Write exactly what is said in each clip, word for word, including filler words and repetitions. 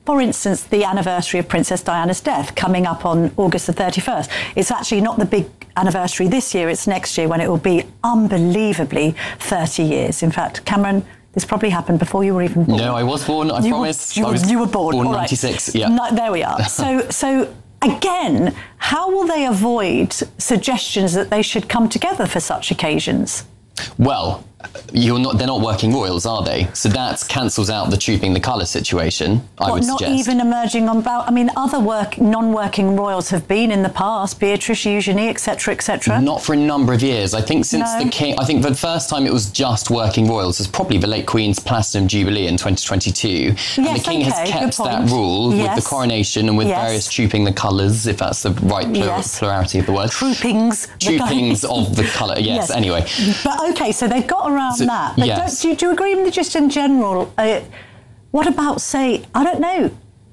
for instance, the anniversary of Princess Diana's death coming up on August the thirty-first. It's actually not the big anniversary this year, it's next year when it will be unbelievably thirty years. In fact, Cameron, this probably happened before you were even born. No, I was born, I you promise. Were, you, I was you were born. Born All right. ninety-six, yeah. No, there we are. So, so again, how will they avoid suggestions that they should come together for such occasions? Well, you're not. They're not working royals, are they? So that cancels out the trooping the colour situation, I what, would not suggest. even emerging on bow. I mean, other work, non-working royals have been in the past, Beatrice, Eugenie, et cetera, et cetera. Not for a number of years. I think since No. the king, I think for the first time it was just working royals. It was probably the late Queen's Platinum Jubilee in twenty twenty-two. And Yes, the king okay, has good kept that point. rule Yes. with the coronation and with Yes. various trooping the colours, if that's the right plur- Yes. plurality of the word. Troopings. Troopings of the colour, yes, Yes. anyway. But okay, so they've got around So, that. But yes. don't, do, you, do you agree with me just in general? Uh, what about, say, I don't know,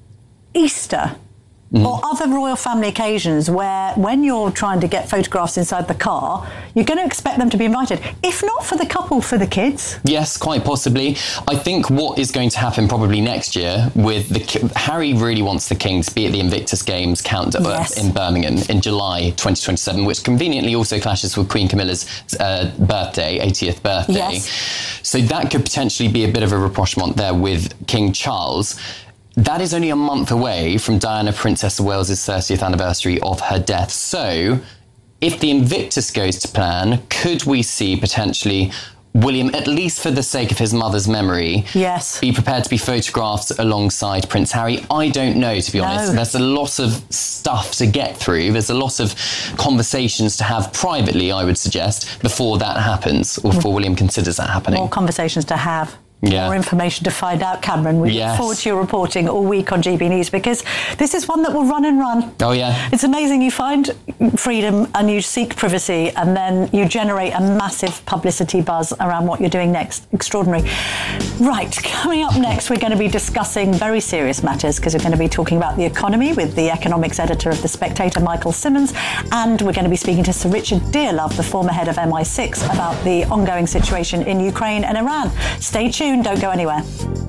Easter? Mm. Or other royal family occasions where when you're trying to get photographs inside the car, you're going to expect them to be invited. If not for the couple, for the kids. Yes, quite possibly. I think what is going to happen probably next year with the Harry really wants the king to be at the Invictus Games count Yes. in Birmingham in July twenty twenty-seven, which conveniently also clashes with Queen Camilla's uh, birthday, eightieth birthday. Yes. So that could potentially be a bit of a rapprochement there with King Charles. That is only a month away from Diana, Princess of Wales's thirtieth anniversary of her death. So, if the Invictus goes to plan, could we see potentially William, at least for the sake of his mother's memory, Yes. be prepared to be photographed alongside Prince Harry? I don't know, to be honest. No. There's a lot of stuff to get through. There's a lot of conversations to have privately, I would suggest, before that happens, or before William considers that happening. More conversations to have. Yeah. More information to find out, Cameron. We Yes. look forward to your reporting all week on G B News, because this is one that will run and run. Oh, yeah. It's amazing. You find freedom and you seek privacy, and then you generate a massive publicity buzz around what you're doing next. Extraordinary. Right, coming up next, we're going to be discussing very serious matters, because we're going to be talking about the economy with the economics editor of The Spectator, Michael Simmons, and we're going to be speaking to Sir Richard Dearlove, the former head of M I six, about the ongoing situation in Ukraine and Iran. Stay tuned. Don't go anywhere.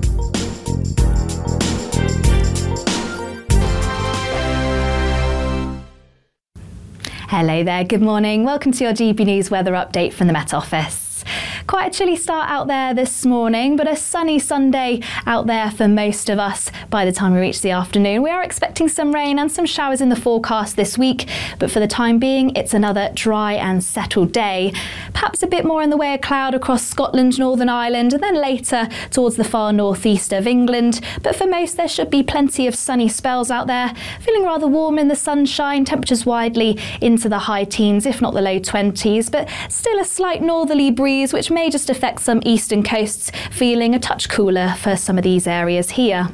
Hello there, good morning. Welcome to your G B News weather update from the Met Office. Quite a chilly start out there this morning, but a sunny Sunday out there for most of us by the time we reach the afternoon. We are expecting some rain and some showers in the forecast this week, but for the time being, it's another dry and settled day. Perhaps a bit more in the way of cloud across Scotland, Northern Ireland, and then later towards the far northeast of England. But for most, there should be plenty of sunny spells out there. Feeling rather warm in the sunshine, temperatures widely into the high teens, if not the low twenties, but still a slight northerly breeze, which may just affect some eastern coasts, feeling a touch cooler for some of these areas here.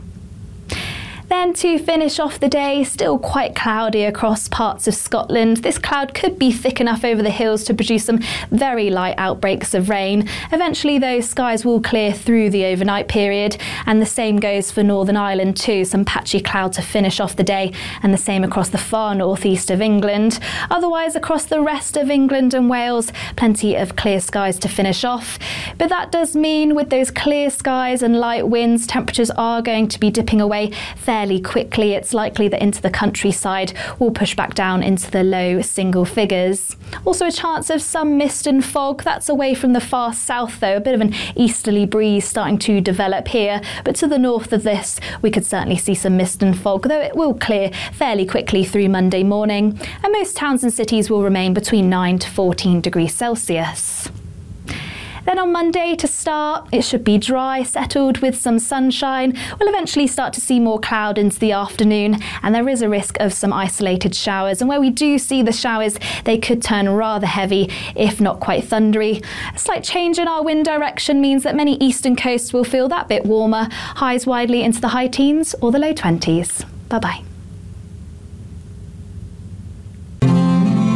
Then to finish off the day, still quite cloudy across parts of Scotland. This cloud could be thick enough over the hills to produce some very light outbreaks of rain. Eventually, those skies will clear through the overnight period, and the same goes for Northern Ireland too. Some patchy cloud to finish off the day, and the same across the far northeast of England. Otherwise, across the rest of England and Wales, plenty of clear skies to finish off. But that does mean with those clear skies and light winds, temperatures are going to be dipping away fairly quickly. It's likely that into the countryside will push back down into the low single figures. Also a chance of some mist and fog. That's away from the far south though, a bit of an easterly breeze starting to develop here, but to the north of this we could certainly see some mist and fog, though it will clear fairly quickly through Monday morning, and most towns and cities will remain between nine to fourteen degrees Celsius. Then on Monday to start, it should be dry, settled with some sunshine. We'll eventually start to see more cloud into the afternoon, and there is a risk of some isolated showers. And where we do see the showers, they could turn rather heavy, if not quite thundery. A slight change in our wind direction means that many eastern coasts will feel that bit warmer, highs widely into the high teens or the low twenties. Bye-bye.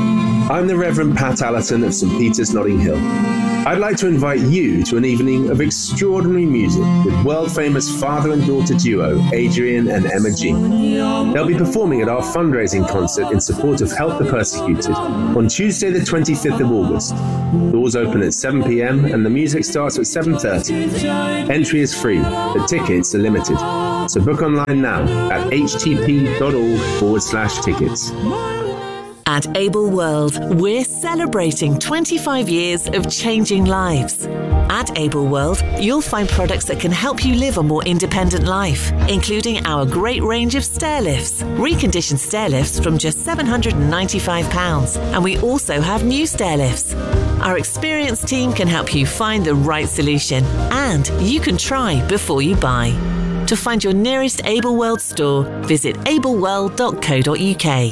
I'm the Reverend Pat Allerton of St Peter's, Notting Hill. I'd like to invite you to an evening of extraordinary music with world-famous father and daughter duo Adrian and Emma G. They'll be performing at our fundraising concert in support of Help the Persecuted on Tuesday the twenty-fifth of August. Doors open at seven p.m. and the music starts at seven thirty. Entry is free, but tickets are limited. So book online now at htp.org forward slash tickets. At Able World, we're celebrating twenty-five years of changing lives. At Able World, you'll find products that can help you live a more independent life, including our great range of stair lifts, reconditioned stair lifts from just seven hundred ninety-five pounds, and we also have new stair lifts. Our experienced team can help you find the right solution, and you can try before you buy. To find your nearest Able World store, visit able world dot co dot uk.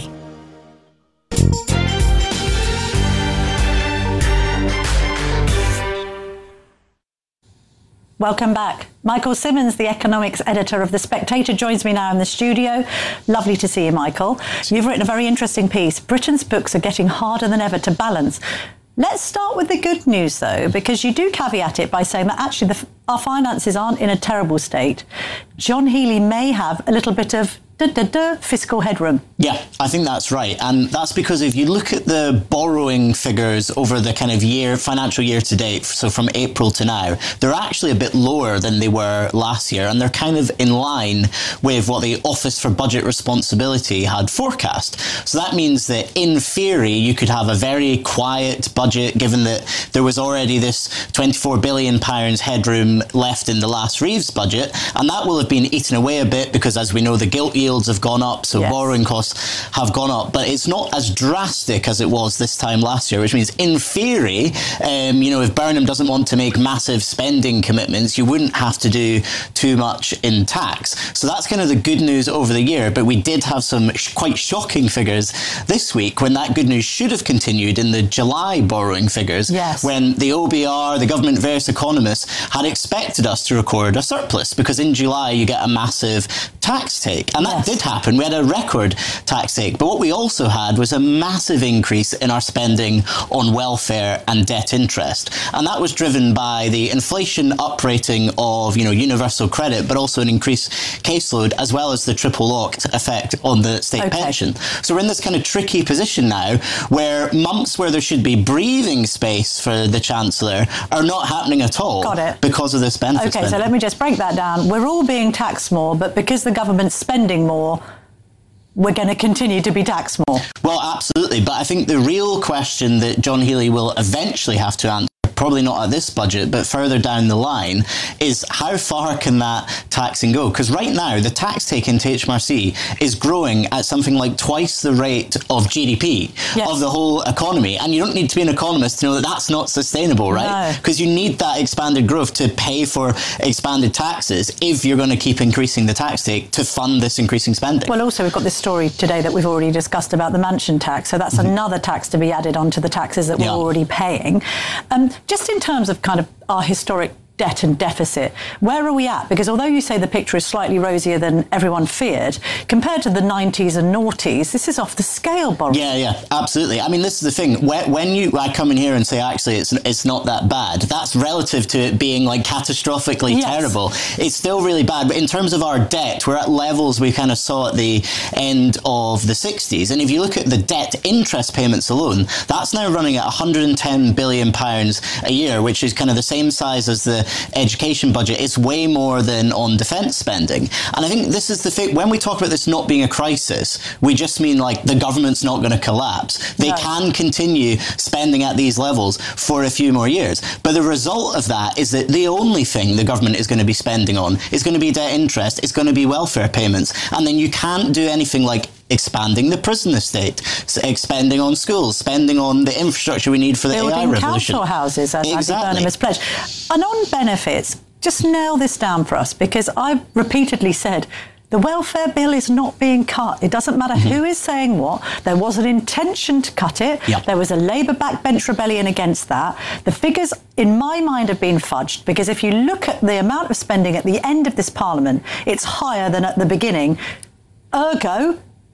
Welcome back. Michael Simmons, the economics editor of The Spectator, joins me now in the studio. Lovely to see you, Michael. You've written a very interesting piece. Britain's books are getting harder than ever to balance. Let's start with the good news, though, because you do caveat it by saying that actually the, our finances aren't in a terrible state. John Healey may have a little bit of Da, da, da, fiscal headroom. Yeah, I think that's right. And that's because if you look at the borrowing figures over the kind of year, financial year to date, so from April to now, they're actually a bit lower than they were last year. And they're kind of in line with what the Office for Budget Responsibility had forecast. So that means that in theory, you could have a very quiet budget, given that there was already this twenty-four billion pounds headroom left in the last Reeves budget. And that will have been eaten away a bit because, as we know, the gilt yields have gone up, so yes. borrowing costs have gone up, but it's not as drastic as it was this time last year, which means in theory, um, you know, if Burnham doesn't want to make massive spending commitments, you wouldn't have to do too much in tax. So that's kind of the good news over the year, but we did have some sh- quite shocking figures this week when that good news should have continued in the July borrowing figures, yes. when the O B R, the government various economists, had expected us to record a surplus, because in July you get a massive tax take, and that yes. did happen. We had a record tax take, but what we also had was a massive increase in our spending on welfare and debt interest, and that was driven by the inflation uprating of, you know, universal credit, but also an increased caseload, as well as the triple locked effect on the state okay. pension. So we're in this kind of tricky position now, where months where there should be breathing space for the Chancellor are not happening at all. Got it. Because of this benefit Okay, spending. so let me just break that down. We're all being taxed more, but because the government's spending more, we're going to continue to be taxed more. Well, absolutely. But I think the real question that John Healey will eventually have to answer, probably not at this budget, but further down the line, is how far can that taxing go? Because right now, the tax take into H M R C is growing at something like twice the rate of G D P yes. of the whole economy. And you don't need to be an economist to know that that's not sustainable, right? Because no. you need that expanded growth to pay for expanded taxes if you're going to keep increasing the tax take to fund this increasing spending. Well, also, we've got this story today that we've already discussed about the mansion tax. So that's mm-hmm. another tax to be added onto the taxes that we're yeah. already paying. Um, Just in terms of kind of our historic debt and deficit, where are we at? Because although you say the picture is slightly rosier than everyone feared, compared to the nineties and noughties, this is off the scale, Boris. Yeah, yeah, absolutely. I mean, this is the thing. When you I come in here and say, actually, it's it's not that bad, that's relative to it being like catastrophically yes. terrible. It's still really bad. But in terms of our debt, we're at levels we kind of saw at the end of the sixties. And if you look at the debt interest payments alone, that's now running at one hundred ten billion pounds a year, which is kind of the same size as the education budget. It's way more than on defence spending. And I think this is the thing, when we talk about this not being a crisis, we just mean like the government's not going to collapse. They no. can continue spending at these levels for a few more years. But the result of that is that the only thing the government is going to be spending on is going to be debt interest, it's going to be welfare payments. And then you can't do anything like expanding the prison estate, expanding on schools, spending on the infrastructure we need for the Building A I revolution. Council houses, as exactly. Andy Burnham has pledged. And on benefits, just nail this down for us, because I've repeatedly said the welfare bill is not being cut. It doesn't matter mm-hmm. who is saying what. There was an intention to cut it. Yep. There was a Labour backbench rebellion against that. The figures, in my mind, have been fudged, because if you look at the amount of spending at the end of this Parliament, it's higher than at the beginning. Ergo,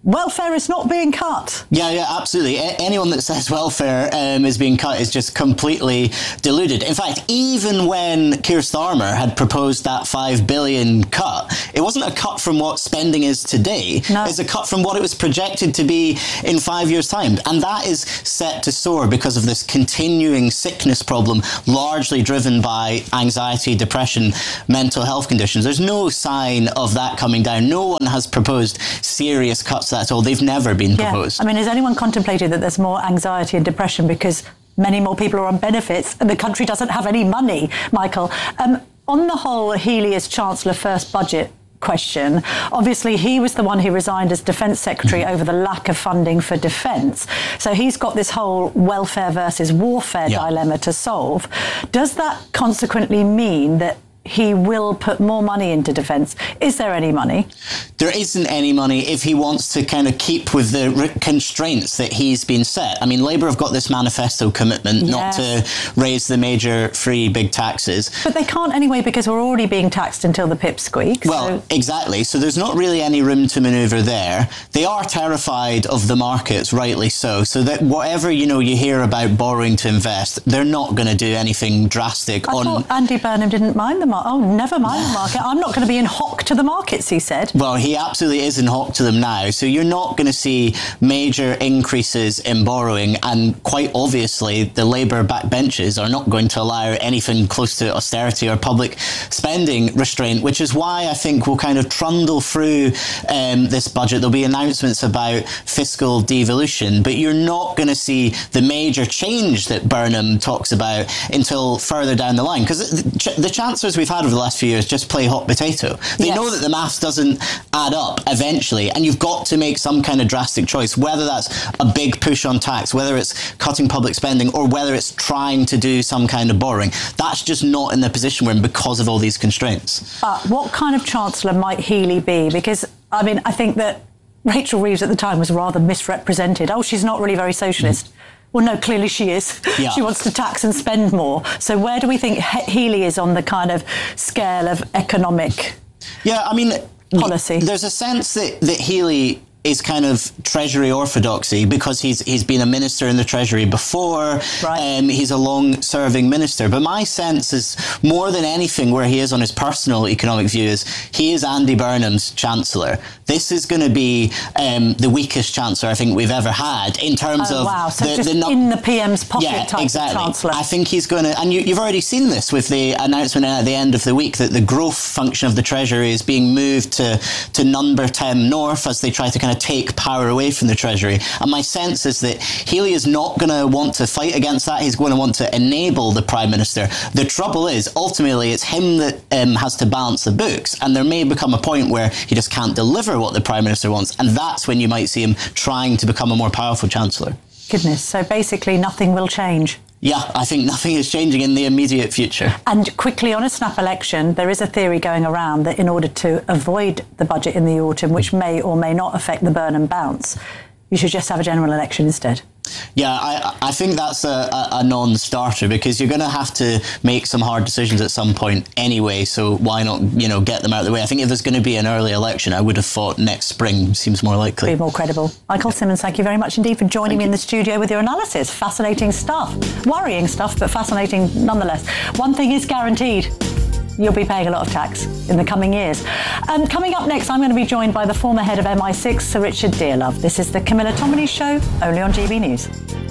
welfare is not being cut. Yeah, yeah, absolutely. A- anyone that says welfare um, is being cut is just completely deluded. In fact, even when Keir Starmer had proposed that five billion cut, it wasn't a cut from what spending is today. No. It's a cut from what it was projected to be in five years' time. And that is set to soar because of this continuing sickness problem, largely driven by anxiety, depression, mental health conditions. There's no sign of that coming down. No one has proposed serious cuts at all. They've never been proposed. Yeah. I mean, has anyone contemplated that there's more anxiety and depression because many more people are on benefits and the country doesn't have any money, Michael? Um, on the whole, Healey as Chancellor first budget question, obviously he was the one who resigned as Defence Secretary over the lack of funding for defence. So he's got this whole welfare versus warfare yeah. dilemma to solve. Does that consequently mean that he will put more money into defence? Is there any money? There isn't any money if he wants to kind of keep with the re- constraints that he's been set. I mean, Labour have got this manifesto commitment yes. not to raise the major free big taxes. But they can't anyway because we're already being taxed until the pip squeaks. Well, so. exactly. So there's not really any room to manoeuvre there. They are terrified of the markets, rightly so. So that whatever, you know, you hear about borrowing to invest, they're not going to do anything drastic I on... thought Andy Burnham didn't mind the market. Oh, never mind the market. I'm not going to be in hock to the markets, he said. Well, he absolutely is in hock to them now. So you're not going to see major increases in borrowing. And quite obviously, the Labour backbenches are not going to allow anything close to austerity or public spending restraint, which is why I think we'll kind of trundle through um, this budget. There'll be announcements about fiscal devolution, but you're not going to see the major change that Burnham talks about until further down the line. Because the, the chancellors we've had over the last few years just play hot potato. They yes. know that the maths doesn't add up eventually, and you've got to make some kind of drastic choice, whether that's a big push on tax, whether it's cutting public spending, or whether it's trying to do some kind of borrowing. That's just not in the position we're in because of all these constraints. Uh, what kind of Chancellor might Healey be? Because, I mean, I think that Rachel Reeves at the time was rather misrepresented. Oh, she's not really very socialist. Mm. Well, no, clearly she is. Yeah. She wants to tax and spend more. So where do we think he- Healey is on the kind of scale of economic yeah, I mean, policy? There's a sense that, that Healey is kind of Treasury orthodoxy because he's he's been a minister in the Treasury before. Right. Um, he's a long-serving minister. But my sense is, more than anything, where he is on his personal economic view, is he is Andy Burnham's Chancellor. This is going to be um, the weakest Chancellor I think we've ever had in terms oh, of... wow. So the, just the no- in the P M's pocket yeah, type exactly. of Chancellor. I think he's going to... And you, you've already seen this with the announcement at the end of the week that the growth function of the Treasury is being moved to, to Number ten North as they try to kind of take power away from the Treasury. And my sense is that Healey is not going to want to fight against that. He's going to want to enable the Prime Minister. The trouble is, ultimately, it's him that um, has to balance the books. And there may become a point where he just can't deliver what the Prime Minister wants. And that's when you might see him trying to become a more powerful Chancellor. Goodness. So basically nothing will change. Yeah, I think nothing is changing in the immediate future. And quickly, on a snap election, there is a theory going around that in order to avoid the budget in the autumn, which may or may not affect the Burnham bounce, you should just have a general election instead. Yeah, I, I think that's a, a, a non-starter because you're going to have to make some hard decisions at some point anyway, so why not, you know, get them out of the way? I think if there's going to be an early election, I would have thought next spring seems more likely. Be more credible. Michael Simmons, thank you very much indeed for joining thank me you. in the studio with your analysis. Fascinating stuff. Worrying stuff, but fascinating nonetheless. One thing is guaranteed. You'll be paying a lot of tax in the coming years. Um, coming up next, I'm going to be joined by the former head of M I six, Sir Richard Dearlove. This is the Camilla Tominey Show, only on G B News.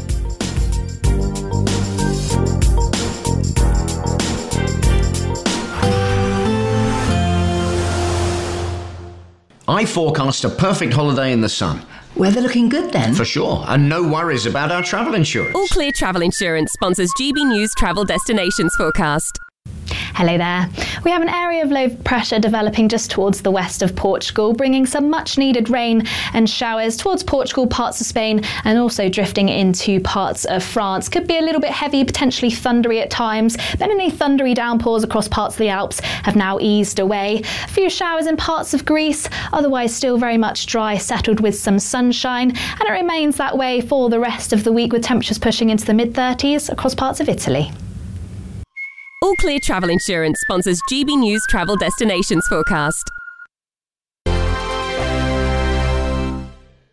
I forecast a perfect holiday in the sun. Weather looking good then? For sure, and no worries about our travel insurance. All Clear Travel Insurance sponsors G B News Travel Destinations Forecast. Hello there. We have an area of low pressure developing just towards the west of Portugal, bringing some much needed rain and showers towards Portugal, parts of Spain, and also drifting into parts of France. Could be a little bit heavy, potentially thundery at times, but any thundery downpours across parts of the Alps have now eased away. A few showers in parts of Greece, otherwise still very much dry, settled with some sunshine, and it remains that way for the rest of the week with temperatures pushing into the mid thirties across parts of Italy. All Clear Travel Insurance sponsors G B News Travel Destinations Forecast.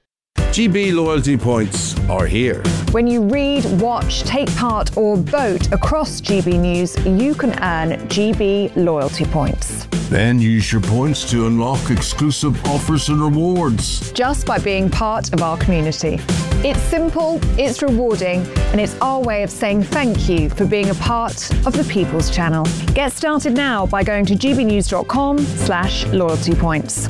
G B loyalty points are here. When you read, watch, take part or vote across G B News, you can earn G B loyalty points. Then use your points to unlock exclusive offers and rewards. Just by being part of our community. It's simple, it's rewarding, and it's our way of saying thank you for being a part of the People's Channel. Get started now by going to gbnews.com slash loyalty points.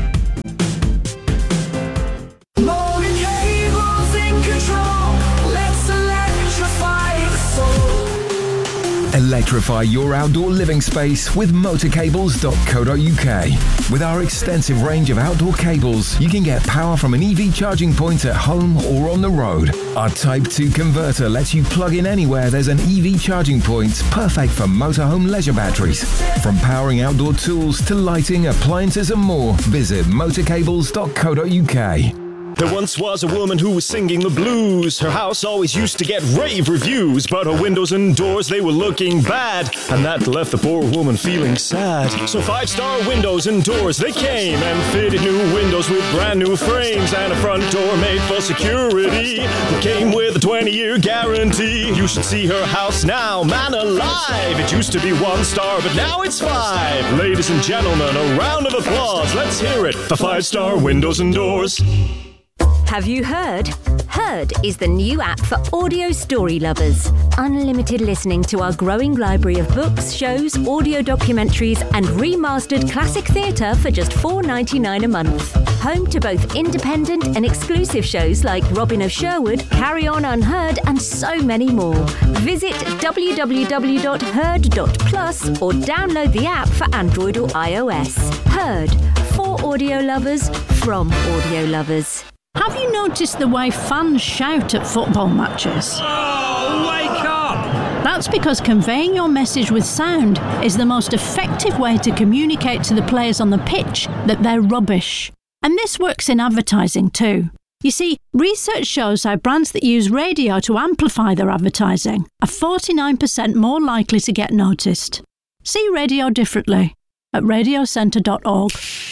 Electrify your outdoor living space with motor cables dot co dot U K. With our extensive range of outdoor cables, you can get power from an E V charging point at home or on the road. Our Type two converter lets you plug in anywhere there's an E V charging point, perfect for motorhome leisure batteries. From powering outdoor tools to lighting, appliances and more, visit motor cables dot co dot U K. There once was a woman who was singing the blues. Her house always used to get rave reviews, but her windows and doors, they were looking bad, and that left the poor woman feeling sad. So five-star windows and doors, they came and fitted new windows with brand new frames and a front door made for security. It came with a twenty-year guarantee. You should see her house now, man alive. It used to be one star, but now it's five. Ladies and gentlemen, a round of applause. Let's hear it for five-star windows and doors. Have you heard? Heard is the new app for audio story lovers. Unlimited listening to our growing library of books, shows, audio documentaries, and remastered classic theatre for just four dollars ninety-nine a month. Home to both independent and exclusive shows like Robin of Sherwood, Carry On Unheard, and so many more. Visit w w w dot heard dot plus or download the app for Android or iOS. Heard, for audio lovers, from audio lovers. Have you noticed the way fans shout at football matches? Oh, wake up! That's because conveying your message with sound is the most effective way to communicate to the players on the pitch that they're rubbish. And this works in advertising too. You see, research shows how brands that use radio to amplify their advertising are forty-nine percent more likely to get noticed. See radio differently at radio centre dot org.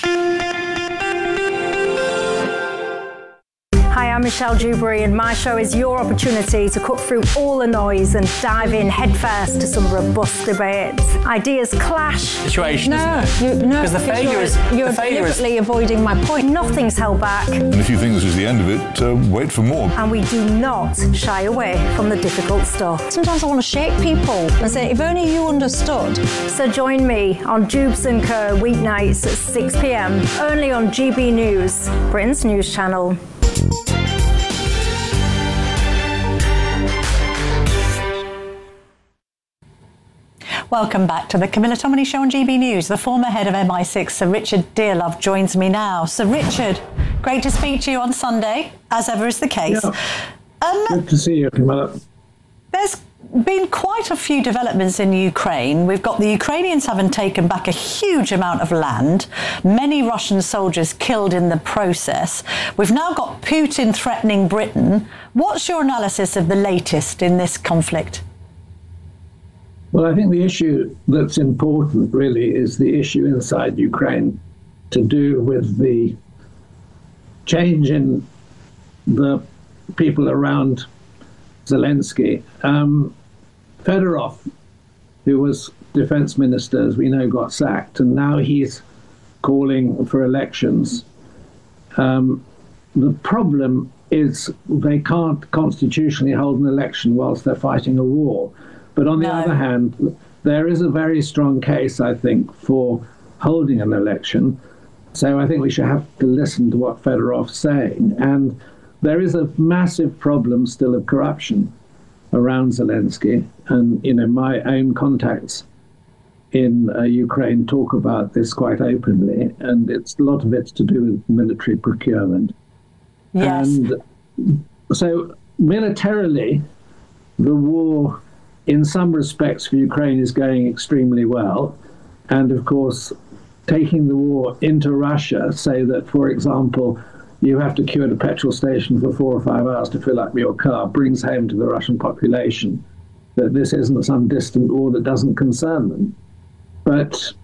Hi, I'm Michelle Dewberry, and my show is your opportunity to cut through all the noise and dive in headfirst to some robust debates. Ideas clash. Situation, no, isn't it? You, no, because the failure you're, is you're the failure deliberately is... avoiding my point. Nothing's held back. And if you think this is the end of it, uh, wait for more. And we do not shy away from the difficult stuff. Sometimes I want to shake people and say, if only you understood. So join me on Jubes and Kerr weeknights at six p m, only on G B News, Britain's news channel. Welcome back to the Camilla Tominey Show on G B News. The former head of M I six, Sir Richard Dearlove, joins me now. Sir Richard, great to speak to you on Sunday, as ever is the case. Yeah. Um, Good to see you, Camilla. There's been quite a few developments in Ukraine. We've got the Ukrainians having taken back a huge amount of land, many Russian soldiers killed in the process. We've now got Putin threatening Britain. What's your analysis of the latest in this conflict? Well, I think the issue that's important really is the issue inside Ukraine to do with the change in the people around Zelensky. Um, Fedorov, who was defense minister, as we know, got sacked, and now he's calling for elections. Um, the problem is they can't constitutionally hold an election whilst they're fighting a war. But on the no. other hand, there is a very strong case, I think, for holding an election. So I think we should have to listen to what Fedorov's saying. And there is a massive problem still of corruption around Zelensky. And, you know, my own contacts in uh, Ukraine talk about this quite openly. And it's a lot of it's to do with military procurement. Yes. And so militarily, the war, in some respects, for Ukraine is going extremely well. And of course, taking the war into Russia, say that, for example, you have to queue at a petrol station for four or five hours to fill up your car, brings home to the Russian population that this isn't some distant war that doesn't concern them. But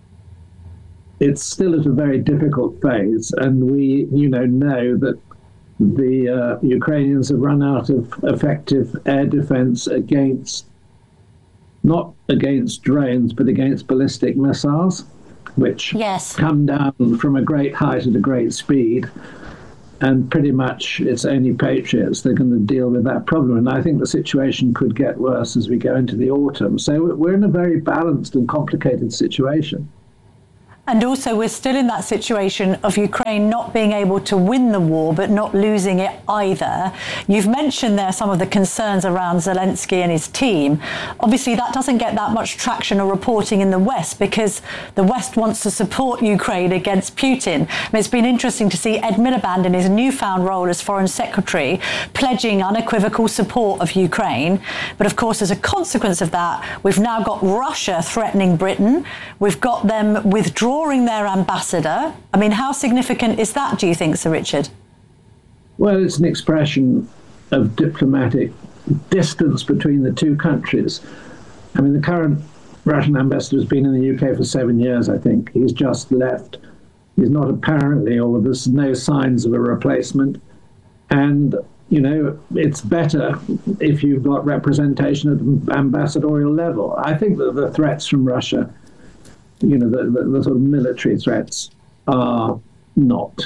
it's still at a very difficult phase. And we, you know, know that the uh, Ukrainians have run out of effective air defense against, not against drones, but against ballistic missiles, which yes. come down from a great height at a great speed. And pretty much it's only Patriots that are going to deal with that problem. And I think the situation could get worse as we go into the autumn. So we're in a very balanced and complicated situation. And also, we're still in that situation of Ukraine not being able to win the war, but not losing it either. You've mentioned there some of the concerns around Zelensky and his team. Obviously, that doesn't get that much traction or reporting in the West because the West wants to support Ukraine against Putin. I mean, it's been interesting to see Ed Miliband in his newfound role as Foreign Secretary pledging unequivocal support of Ukraine. But of course, as a consequence of that, we've now got Russia threatening Britain. We've got them withdrawing their ambassador. I mean, how significant is that, do you think, Sir Richard? Well, it's an expression of diplomatic distance between the two countries. I mean, the current Russian ambassador has been in the U K for seven years, I think. He's just left. He's not apparently, or there's no signs of a replacement. And, you know, it's better if you've got representation at the ambassadorial level. I think that the threats from Russia, you know, the, the, the sort of military threats are not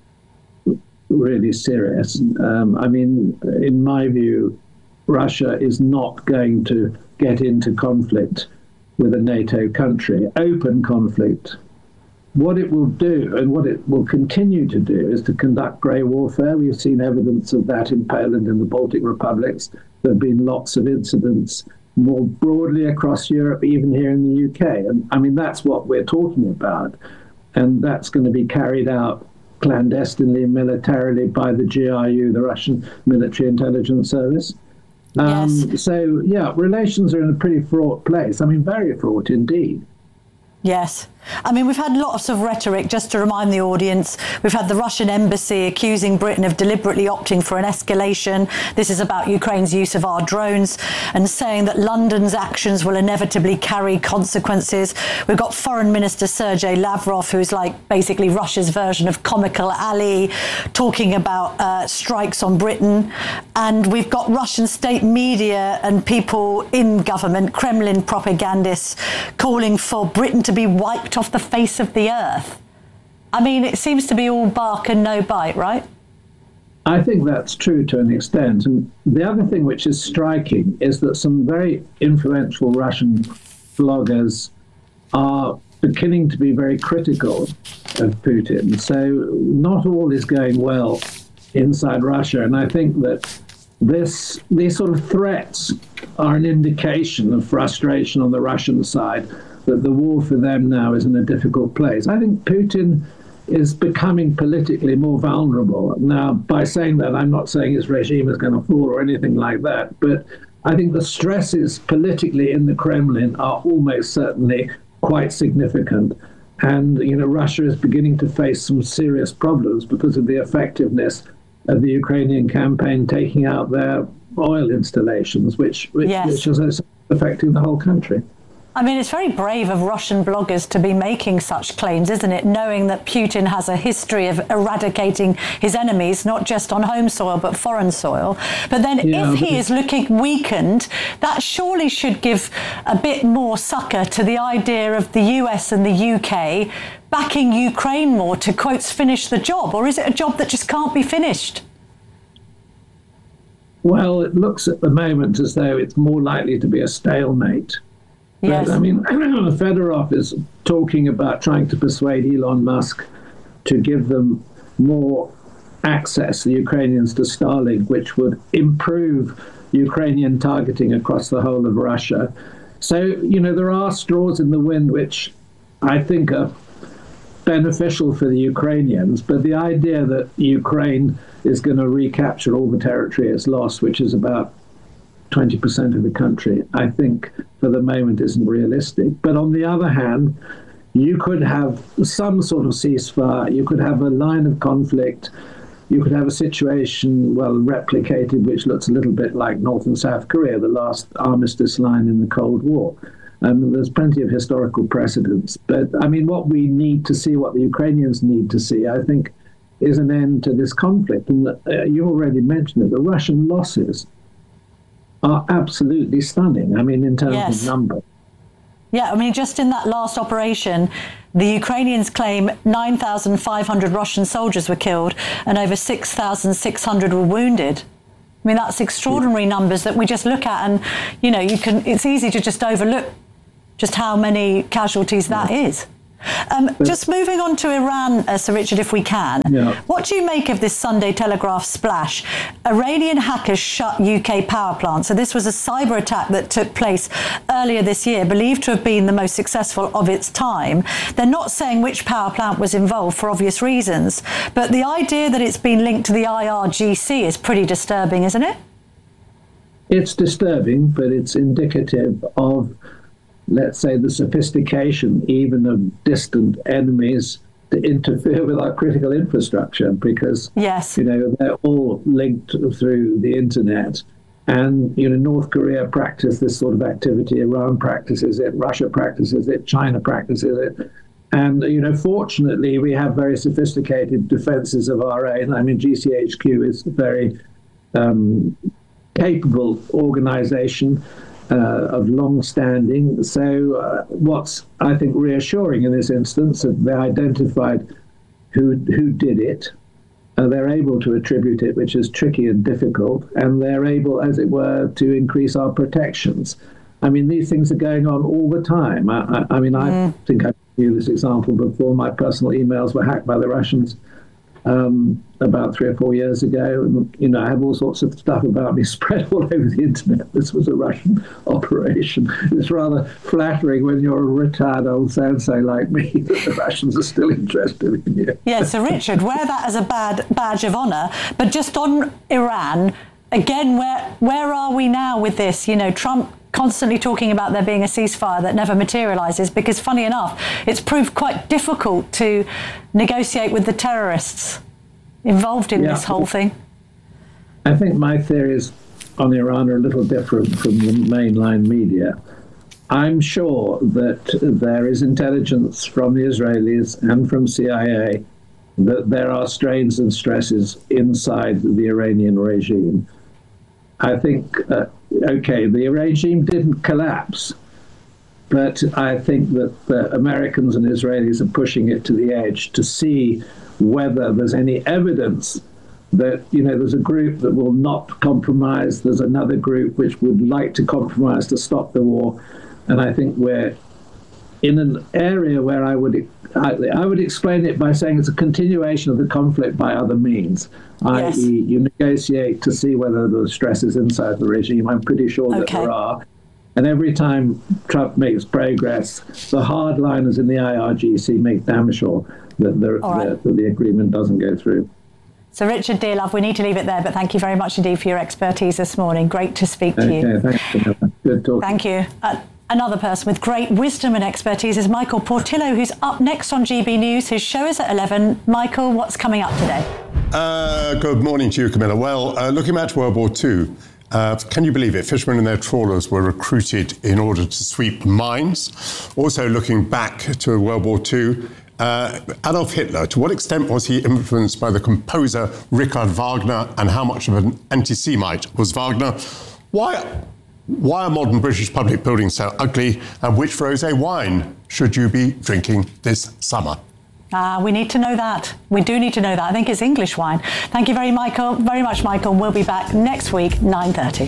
really serious. Um, I mean, in my view, Russia is not going to get into conflict with a NATO country, open conflict. What it will do and what it will continue to do is to conduct grey warfare. We've seen evidence of that in Poland and the Baltic republics. There have been lots of incidents more broadly across Europe, even here in the U K. And I mean, that's what we're talking about. And that's going to be carried out clandestinely, militarily by the G R U, the Russian Military Intelligence Service. Um, yes. So, yeah, relations are in a pretty fraught place. I mean, very fraught indeed. Yes. I mean, we've had lots of rhetoric, just to remind the audience. We've had the Russian embassy accusing Britain of deliberately opting for an escalation. This is about Ukraine's use of our drones and saying that London's actions will inevitably carry consequences. We've got Foreign Minister Sergei Lavrov, who's like basically Russia's version of Comical Ali, talking about uh, strikes on Britain. And we've got Russian state media and people in government, Kremlin propagandists, calling for Britain to be wiped off the face of the earth. I mean, it seems to be all bark and no bite, right? I think that's true to an extent. And the other thing which is striking is that some very influential Russian bloggers are beginning to be very critical of Putin. So not all is going well inside Russia. And I think that this these sort of threats are an indication of frustration on the Russian side, that the war for them now is in a difficult place. I think Putin is becoming politically more vulnerable. Now, by saying that, I'm not saying his regime is going to fall or anything like that, but I think the stresses politically in the Kremlin are almost certainly quite significant. And, you know, Russia is beginning to face some serious problems because of the effectiveness of the Ukrainian campaign taking out their oil installations, which, which, yes. which is affecting the whole country. I mean, it's very brave of Russian bloggers to be making such claims, isn't it? Knowing that Putin has a history of eradicating his enemies, not just on home soil, but foreign soil. But then yeah, if he is looking weakened, that surely should give a bit more succour to the idea of the U S and the U K backing Ukraine more to, quotes, finish the job. Or is it a job that just can't be finished? Well, it looks at the moment as though it's more likely to be a stalemate. Yes. But, I mean, Fedorov is talking about trying to persuade Elon Musk to give them more access, the Ukrainians, to Starlink, which would improve Ukrainian targeting across the whole of Russia. So, you know, there are straws in the wind which I think are beneficial for the Ukrainians, but the idea that Ukraine is going to recapture all the territory it's lost, which is about twenty percent of the country, I think for the moment isn't realistic. But on the other hand, you could have some sort of ceasefire, you could have a line of conflict, you could have a situation, well, replicated, which looks a little bit like North and South Korea, the last armistice line in the Cold War. Um, there's plenty of historical precedents. But, I mean, what we need to see, what the Ukrainians need to see, I think, is an end to this conflict. And uh, you already mentioned it, the Russian losses are absolutely stunning. I mean, in terms yes. of number. Yeah, I mean, just in that last operation, the Ukrainians claim nine thousand five hundred Russian soldiers were killed and over six thousand six hundred were wounded. I mean, that's extraordinary numbers that we just look at, and, you know, you can. It's easy to just overlook just how many casualties that is. Um, just moving on to Iran, uh, Sir Richard, if we can. Yeah. What do you make of this Sunday Telegraph splash? Iranian hackers shut U K power plant. So this was a cyber attack that took place earlier this year, believed to have been the most successful of its time. They're not saying which power plant was involved for obvious reasons, but the idea that it's been linked to the I R G C is pretty disturbing, isn't it? It's disturbing, but it's indicative of, let's say, the sophistication even of distant enemies to interfere with our critical infrastructure, because yes. you know, they're all linked through the internet. And you know, North Korea practice this sort of activity, Iran practices it, Russia practices it, China practices it. And you know, fortunately, we have very sophisticated defenses of our own. I mean, G C H Q is a very um, capable organization. Uh, of long standing. So uh, what's, I think, reassuring in this instance, that they identified who who did it. Uh, they're able to attribute it, which is tricky and difficult, and they're able, as it were, to increase our protections. I mean, these things are going on all the time. I, I, I mean, mm. I think I knew this example before. My personal emails were hacked by the Russians um, about three or four years ago. And, you know, I have all sorts of stuff about me spread all over the internet. This was a Russian operation. It's rather flattering when you're a retired old so-and-so like me that the Russians are still interested in you. Yeah, so Richard, wear that as a bad badge of honour. But just on Iran, again, where where are we now with this? You know, Trump constantly talking about there being a ceasefire that never materialises, because, funny enough, it's proved quite difficult to negotiate with the terrorists involved in yeah. this whole thing. I think my theories on Iran are a little different from the mainline media. I'm sure that there is intelligence from the Israelis and from C I A that there are strains and stresses inside the Iranian regime. I think, uh, okay, the regime didn't collapse, but I think that the Americans and Israelis are pushing it to the edge to see whether there's any evidence that, you know, there's a group that will not compromise, there's another group which would like to compromise to stop the war. And I think we're in an area where I would I, I would explain it by saying it's a continuation of the conflict by other means, yes. that is you negotiate to see whether there's stresses inside the regime. I'm pretty sure that okay. there are. And every time Trump makes progress, the hardliners in the I R G C make damn sure that the, right. the, that the agreement doesn't go through. So, Richard Dearlove, we need to leave it there, but thank you very much indeed for your expertise this morning. Great to speak to okay, you. Thank you. Good talk. Thank you. Uh, Another person with great wisdom and expertise is Michael Portillo, who's up next on G B News. His show is at eleven. Michael, what's coming up today? Uh, good morning to you, Camilla. Well, uh, looking back to World War Two, uh, can you believe it? Fishermen and their trawlers were recruited in order to sweep mines. Also, looking back to World War Two, uh, Adolf Hitler, to what extent was he influenced by the composer Richard Wagner, and how much of an anti-Semite was Wagner? Why... Why are modern British public buildings so ugly, and which rosé wine should you be drinking this summer? Ah, uh, we need to know that. We do need to know that. I think it's English wine. Thank you very, Michael, very much, Michael. We'll be back next week, nine thirty.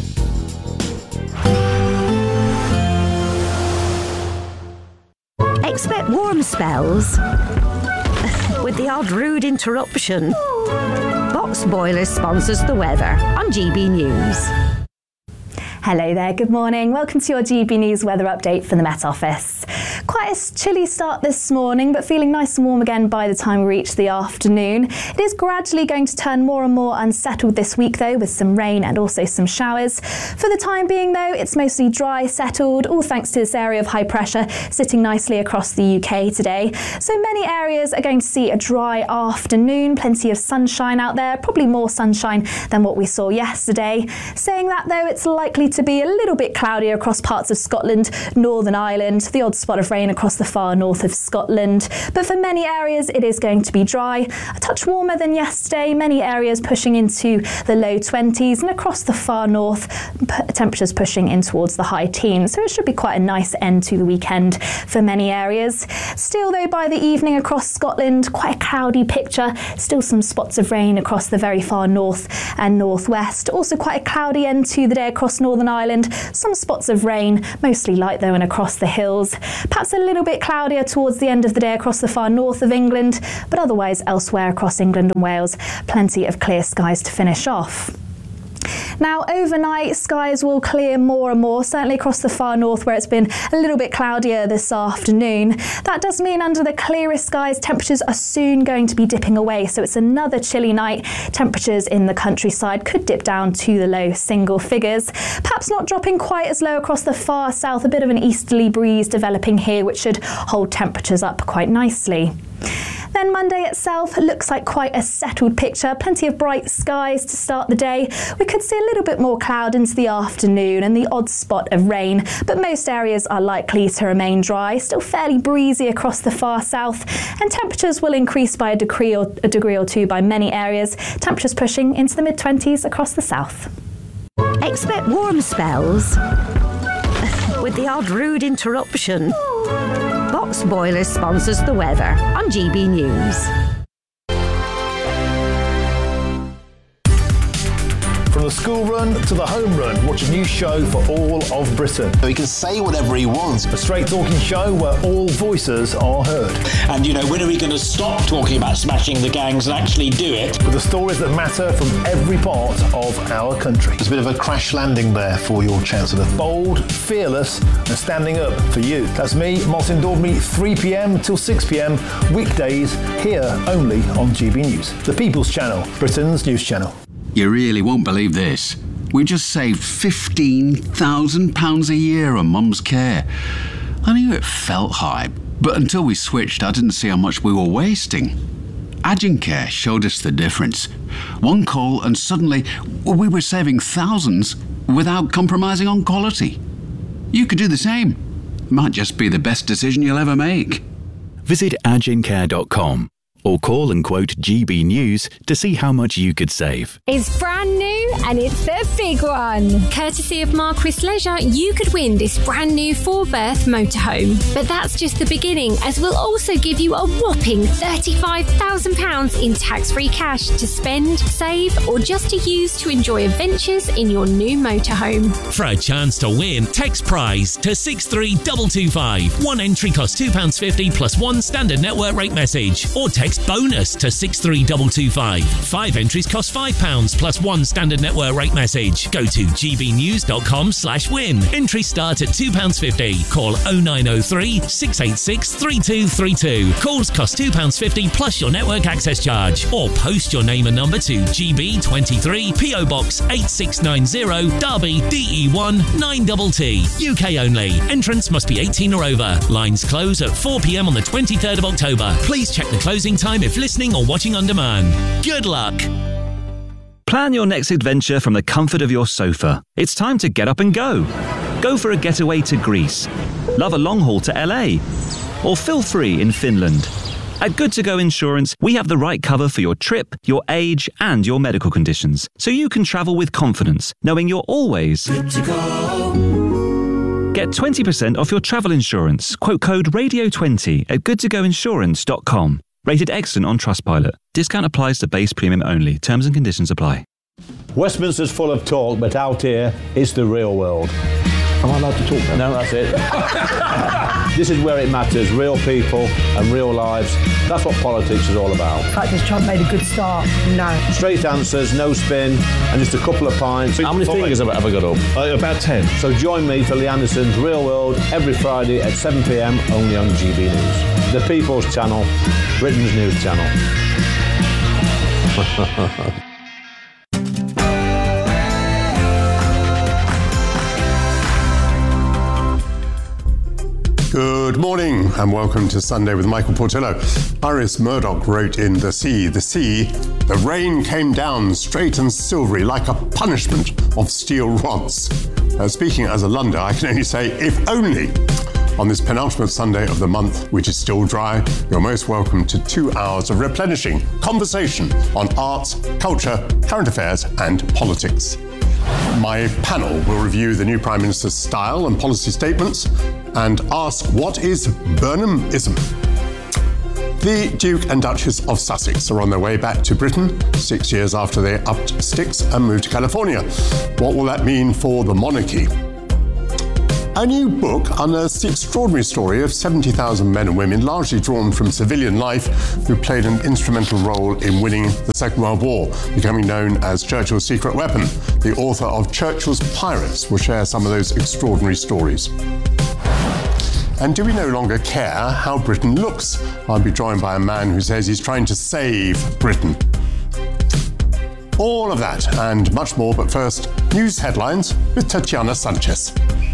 Expect warm spells with the odd rude interruption. Box Boilers sponsors the weather on G B News. Hello there, good morning. Welcome to your G B News weather update from the Met Office. Quite a chilly start this morning, but feeling nice and warm again by the time we reach the afternoon. It is gradually going to turn more and more unsettled this week, though, with some rain and also some showers. For the time being, though, it's mostly dry, settled, all thanks to this area of high pressure sitting nicely across the U K today. So many areas are going to see a dry afternoon, plenty of sunshine out there, probably more sunshine than what we saw yesterday. Saying that, though, it's likely to to be a little bit cloudier across parts of Scotland, Northern Ireland, the odd spot of rain rain across the far north of Scotland. But for many areas, it is going to be dry. A touch warmer than yesterday, many areas pushing into the low twenties, and across the far north, p- temperatures pushing in towards the high teens. So it should be quite a nice end to the weekend for many areas. Still, though, by the evening across Scotland, quite a cloudy picture. Still some spots of rain across the very far north and northwest. Also quite a cloudy end to the day across Northern Ireland. Some spots of rain, mostly light though, and across the hills. Perhaps a little bit cloudier towards the end of the day across the far north of England, but otherwise elsewhere across England and Wales, plenty of clear skies to finish off. Now, overnight, skies will clear more and more, certainly across the far north where it's been a little bit cloudier this afternoon. That does mean under the clearest skies, temperatures are soon going to be dipping away, so it's another chilly night. Temperatures in the countryside could dip down to the low single figures. Perhaps not dropping quite as low across the far south, a bit of an easterly breeze developing here, which should hold temperatures up quite nicely. Then Monday itself looks like quite a settled picture. Plenty of bright skies to start the day. We could see a little bit more cloud into the afternoon and the odd spot of rain, but most areas are likely to remain dry. Still fairly breezy across the far south, and temperatures will increase by a degree or, a degree or two by many areas. Temperatures pushing into the mid twenties across the south. Expect warm spells with the odd rude interruption. Box Boilers sponsors the weather on G B News. From the school run to the home run, watch a new show for all of Britain. He can say whatever he wants. A straight talking show where all voices are heard. And, you know, when are we going to stop talking about smashing the gangs and actually do it? With the stories that matter from every part of our country. There's a bit of a crash landing there for your Chancellor. Bold, fearless and standing up for you. That's me, Martin Dawdley, three p.m. till six p.m. weekdays here only on G B News. The People's Channel, Britain's news channel. You really won't believe this. We just saved fifteen thousand pounds a year on Mum's care. I knew it felt high, but until we switched, I didn't see how much we were wasting. Agencare showed us the difference. One call and suddenly we were saving thousands without compromising on quality. You could do the same. Might just be the best decision you'll ever make. Visit agencare dot com. or call and quote G B News to see how much you could save. It's brand new and it's the big one. Courtesy of Marquis Leisure, you could win this brand new four-berth motorhome. But that's just the beginning, as we'll also give you a whopping thirty-five thousand pounds in tax-free cash to spend, save, or just to use to enjoy adventures in your new motorhome. For a chance to win, text prize to six three two two five. One entry costs two pounds fifty plus one standard network rate message. Or text bonus to six three two two five. Five entries cost five pounds plus one standard network rate message. Go to gbnews.com slash win. Entries start at two pounds fifty. Call oh nine oh three, six eight six, three two three two. Calls cost two pounds fifty plus your network access charge. Or post your name and number to G B twenty-three, P O Box eight six nine zero, Derby, D E one nine T T. U K only. Entrance must be eighteen or over. Lines close at four p.m. on the twenty-third of October. Please check the closing time if listening or watching on demand. Good luck. Plan your next adventure from the comfort of your sofa. It's time to get up and go. Go for a getaway to Greece. Love a long haul to L A. Or feel free in Finland. At Good To Go Insurance, we have the right cover for your trip, your age, and your medical conditions, so you can travel with confidence, knowing you're always good to go. Get twenty percent off your travel insurance. Quote code radio twenty at good to go insurance dot com. Rated excellent on Trustpilot. Discount applies to base premium only. Terms and conditions apply. Westminster's full of talk, but out here, it's the real world. Am I allowed to talk now? No, that's it. This is where it matters. Real people and real lives. That's what politics is all about. In fact, has Trump made a good start? No. Straight answers, no spin, and just a couple of pints. How many fingers have I got up? Uh, about ten. So join me for Lee Anderson's Real World every Friday at seven p.m. only on G B News. The People's Channel, Britain's news channel. Good morning and welcome to Sunday with Michael Portillo. Iris Murdoch wrote in The Sea, The sea, the rain came down straight and silvery like a punishment of steel rods. Uh, speaking as a Londoner, I can only say, if only. On this penultimate Sunday of the month, which is still dry, you're most welcome to two hours of replenishing conversation on arts, culture, current affairs and politics. My panel will review the new Prime Minister's style and policy statements and ask, what is Burnhamism? The Duke and Duchess of Sussex are on their way back to Britain, six years after they upped sticks and moved to California. What will that mean for the monarchy? A new book unearths the extraordinary story of seventy thousand men and women, largely drawn from civilian life, who played an instrumental role in winning the Second World War, becoming known as Churchill's secret weapon. The author of Churchill's Pirates will share some of those extraordinary stories. And do we no longer care how Britain looks? I'll be joined by a man who says he's trying to save Britain. All of that and much more, but first, news headlines with Tatiana Sanchez.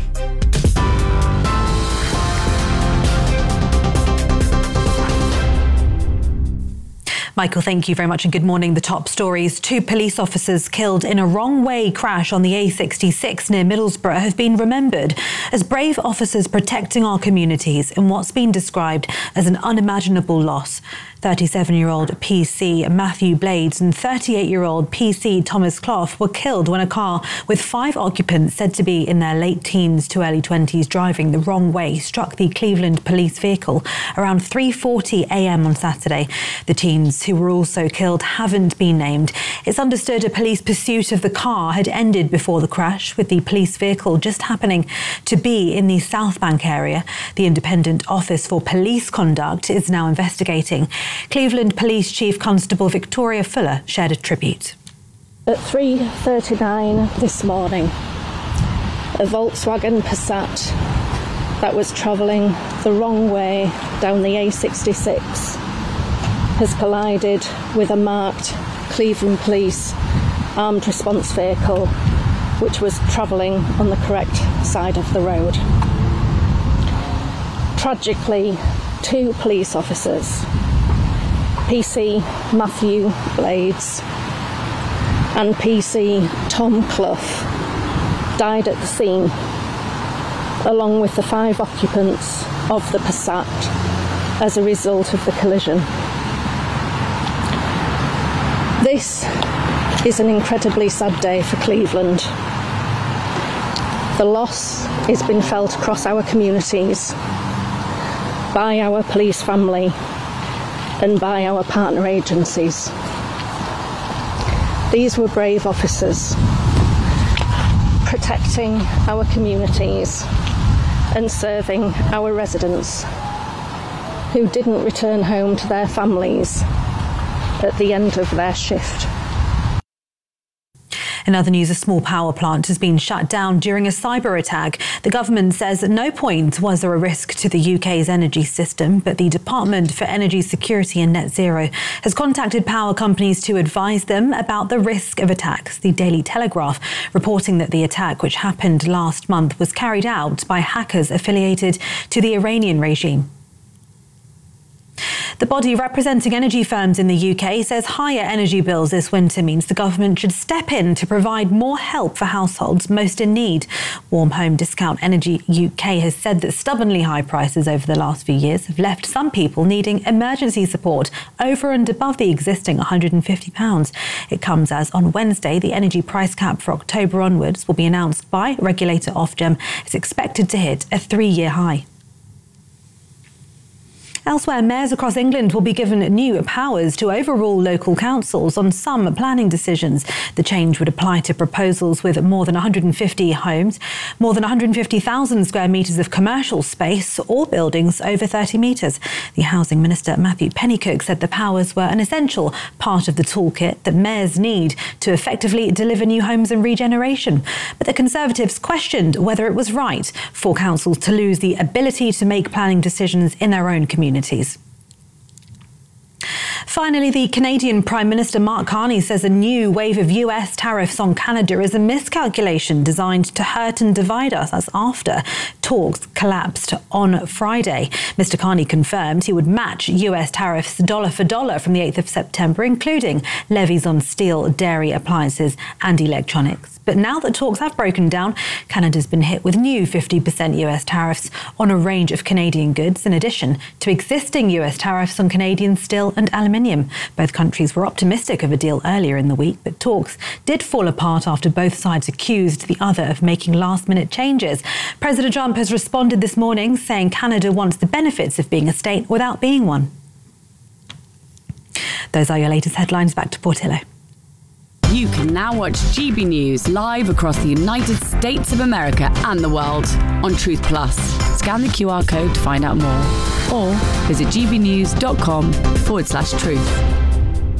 Michael, thank you very much and good morning. The top stories. Two police officers killed in a wrong-way crash on the A sixty-six near Middlesbrough have been remembered as brave officers protecting our communities in what's been described as an unimaginable loss. thirty-seven-year-old P C Matthew Blades and thirty-eight-year-old P C Thomas Clough were killed when a car with five occupants said to be in their late teens to early twenties driving the wrong way struck the Cleveland police vehicle around three forty a m on Saturday. The teens who were also killed haven't been named. It's understood a police pursuit of the car had ended before the crash, with the police vehicle just happening to be in the South Bank area. The Independent Office for Police Conduct is now investigating. Cleveland Police Chief Constable Victoria Fuller shared a tribute. At three thirty-nine this morning, a Volkswagen Passat that was travelling the wrong way down the A sixty-six has collided with a marked Cleveland Police armed response vehicle which was travelling on the correct side of the road. Tragically, two police officers, P C Matthew Blades and P C Tom Clough, died at the scene, along with the five occupants of the Passat as a result of the collision. This is an incredibly sad day for Cleveland. The loss has been felt across our communities by our police family and by our partner agencies. These were brave officers protecting our communities and serving our residents who didn't return home to their families at the end of their shift. In other news, a small power plant has been shut down during a cyber attack. The government says at no point was there a risk to the U K's energy system, but the Department for Energy Security and Net Zero has contacted power companies to advise them about the risk of attacks. The Daily Telegraph reporting that the attack, which happened last month, was carried out by hackers affiliated to the Iranian regime. The body representing energy firms in the U K says higher energy bills this winter means the government should step in to provide more help for households most in need. Warm Home Discount Energy U K has said that stubbornly high prices over the last few years have left some people needing emergency support over and above the existing one hundred and fifty pounds. It comes as on Wednesday the energy price cap for October onwards will be announced by regulator Ofgem. It's expected to hit a three-year high. Elsewhere, mayors across England will be given new powers to overrule local councils on some planning decisions. The change would apply to proposals with more than one hundred and fifty homes, more than one hundred and fifty thousand square metres of commercial space, or buildings over thirty metres. The Housing Minister, Matthew Pennycook, said the powers were an essential part of the toolkit that mayors need to effectively deliver new homes and regeneration. But the Conservatives questioned whether it was right for councils to lose the ability to make planning decisions in their own communities. Finally, the Canadian Prime Minister Mark Carney says a new wave of U S tariffs on Canada is a miscalculation designed to hurt and divide us. That's after talks collapsed on Friday. Mister Carney confirmed he would match U S tariffs dollar for dollar from the eighth of September, including levies on steel, dairy, appliances and electronics. But now that talks have broken down, Canada's been hit with new fifty percent U S tariffs on a range of Canadian goods, in addition to existing U S tariffs on Canadian steel and aluminium. Both countries were optimistic of a deal earlier in the week, but talks did fall apart after both sides accused the other of making last-minute changes. President Trump has responded this morning, saying Canada wants the benefits of being a state without being one. Those are your latest headlines. Back to Portillo. You can now watch G B News live across the United States of America and the world on Truth Plus. Scan the Q R code to find out more or visit gbnews.com forward slash truth.